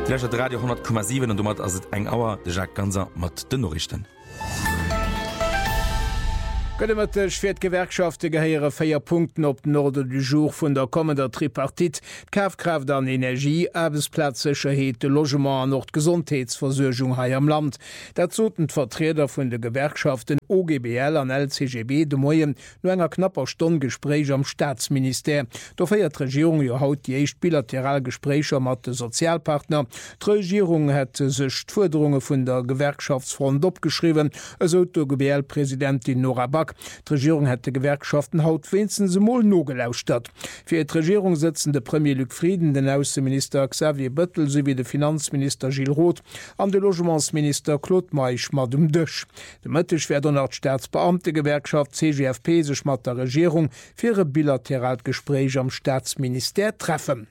Vielleicht Radio 10,7 und du mat as eng Auer de Jacques Ganser mat den Norrichten. Gëttemëttech fir d'Gewerkschafte geheiere 4 Punkten op den Ordre du Jour vun der kommender Tripartit, Kafkraft an Energie, Arbeitsplatzsicherheit, de Logement an Gesundheitsversorgung hai am Land. Dazoten Vertreter vun de Gewerkschaften OGBL an LCGB de Moien no enger knapper Stonn Gespräch am Staatsminister. Do feiert Regierung jo haut die eicht bilateral Gesprächer mat de Sozialpartner. D'Regierung het sech d'Forderungen vun der Gewerkschaftsfront opgeschrieben, eso d'OGBL-Präsidentin Nora Back. Die Regierung hätte Gewerkschaften haut wenigstens mal no gelauscht hat. Für die Regierung sitzen der Premier Luc Frieden, den Außenminister Xavier Bettel sowie der Finanzminister Gilles Roth und der Logementsminister Claude Maisch mat um Dëch. De Mëttech werden als Staatsbeamte Gewerkschaft CGFP sech mat der Regierung für ein bilaterales Gespräch am Staatsminister treffen.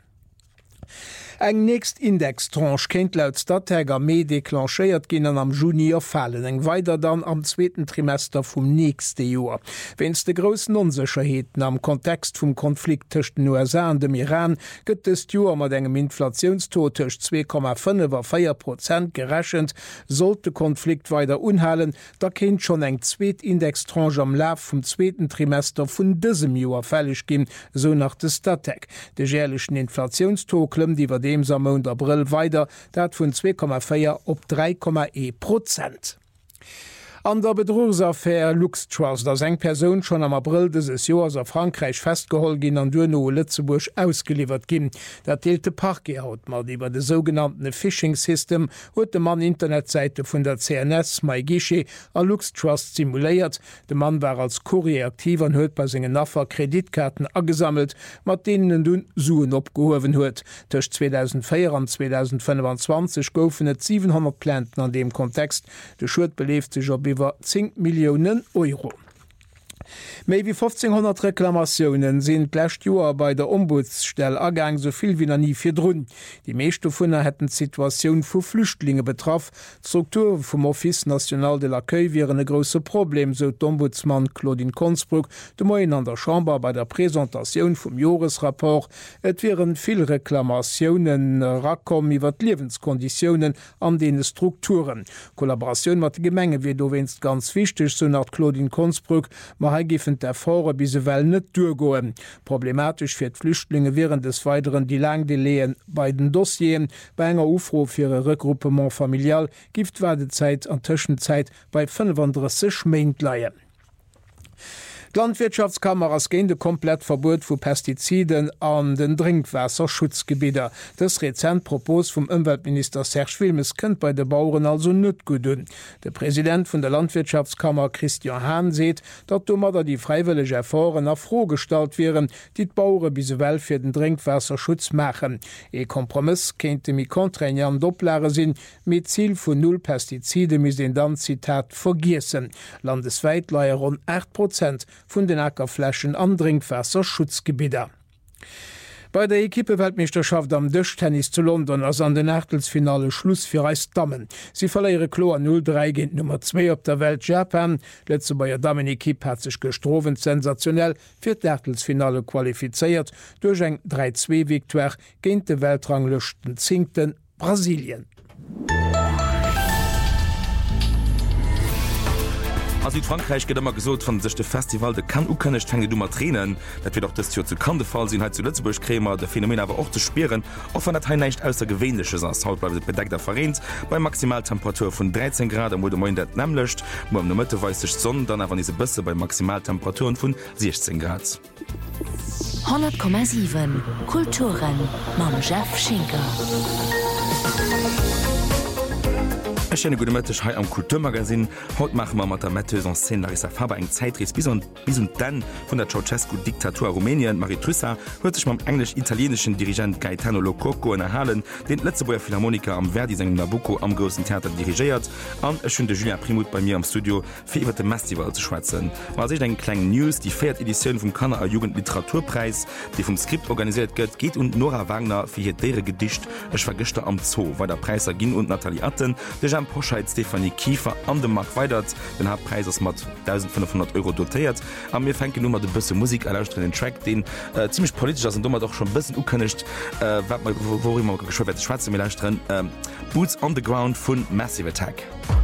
Eng nächst Indextranche kennt laut Stadttäger Armee deklanchéiert ginnen am Junior fallen, eng weiter dann am 2. Trimester vum nächste Joer. Wenns de grossen Unsicherheeten am Kontext vum Konflikt tëcht den USA an dem Iran gëtt es Joer mat engem Inflationstod tëcht 2,5% gerechnet, sollte Konflikt weiter unhalen, da kennt schon eng zweet Indextranche am Laf vum 2. Trimester vun diesem Joer fällig gin, so nach de Stadttek. De jährlichen Inflationstoklem, die wir dem Sommer und April weiter, dat vun 2,4 op 3,1%. An der Bedrohungsaffäre LuxTrust, dass eng Person schon am April dieses Jahres auf Frankreich festgeholt gin an Duno Lützeburg ausgeliefert gin. Dat deelte Parquet haut mal über de sogenannte Phishing System huet de Mann Internetseite vun der CNS MyGuichet a LuxTrust simuliert. De Mann war als Kurier aktiv an huet bei segen Naffer Kreditkarten agesammelt, mat denen dun Suen opgehoven huet. Tech 2004 an 2025 goufen net 700 Planten an dem Kontext. De Schuld beleeft sich op über 10 Millionen Euro. Méi wie 1500 Reklamationen sind lächt Joer bei der Ombudsstelle agang soviel wie nie fir drun. Die meeschte vunner hätten Situationun vu Flüchtlinge betraff. Struktur vum Office National de l'Accueil wären e grosse Problem, so d'Ombudsmann Claudine Consbruck de Moien an der Chamber bei der Präsentation vum Joresrapport. Et wären viel Reklamationen rakom iwwer Lebenskonditionen an dee Strukturen. Kollaboration mat de Gemenge wie do wennst ganz wichtig, so nach Claudine Consbruck giffen der Fahrer bis well net durchgoen. Problematisch fir Flüchtlinge während des Weiteren die lang Deleen bei den Dossien bei enger Ufruf fir Regroupement familial gift Wartezeit an Tschenzeit bei 35 Mäntleien. Die Landwirtschaftskammer as gende komplett Verbot vu Pestiziden an den Trinkwasserschutzgebieter. Das Rezentpropos vom Umweltminister Serge Wilmes könnt bei den Bauern also net gut dun. Der Präsident von der Landwirtschaftskammer Christian Hahn seht, dat dummer die freiwillige Erfahren nach frohgestalt wären, die Bauern biswell für den Trinkwasserschutz machen. E Kompromiss kennte mi kontrainieren Dopplare sinn mit Ziel von 0 Pestizide mis den dann Zitat vergiessen. Landesweit leier rund 8% vun den Ackerflächen an Trinkwasserschutzgebieter. Bei der Ekipe-Weltmeisterschaft am Dëchtennis zu London ass an den Achtelfinale Schluss fir Reis Damen. Sie verleiere Klo an 0-3 gegen Nummer 2 op der Welt Japan. Letze bei der Damen-Ekipe hat sich gestroven sensationell fir d'Achtelfinale qualifiziert durch eng 3-2-Viktoire gegen de Weltranglöschten 10. Brasilien. Also in Frankreich geht immer gesot von sich de Festival de kann ukönnecht hänge dummer Tränen, dat wird auch das Tür zu Kante Fall sind zu Lützeburg Krämer der Phänomen aber auch zu speren, auch von der Teil nicht außergewöhnliches als Haut bleibt bedeckter Vereins bei Maximaltemperatur von 13 Grad am Moin nämlichcht, wo am der Mitte weiß sich Sonne, dann aber diese Bisse bei Maximaltemperaturen von 16 Grad. 100,7 Kulturen Mam Jeff Schinker. Echenne gute Mëttech hai am Kulturmagasin haut mach ma mat der Metteuse en Szen Larissa Faber eng Zeitrees bis und dann vun der Ceausescu-Diktatur Rumänien Marie Trüsser huet sech mam englisch-italienschen Dirigent Gaetano Lococo erhalen, den Letzteburger Philharmoniker am Verdi seng Nabucco am großen Theater dirigiiert an ech hun de Julia Primut bei mir am Studio fir iwwer dem Festival zu schwatzen. War sech eng kleng News, die 4. Edition vum Kanner Jugendliteraturpreis, die vum Skript organisiert gëtt, geht und Nora Wagner fir het dere Gedicht Ech vergichte am Zoo, war der Preiser ginn und Nathalie Atten, de Slam Poscheid Stephanie Kiefer an dem Markt weitert den Hauptpreis ist mit 1500 € dotiert. Aber wir fangen nur mal ein bisschen Musik den Track, den ziemlich politisch ist und dummer doch schon ein bisschen unkönigt, worüber geschwört wird. Schwarze Melange drin. Boots on the Ground von Massive Attack.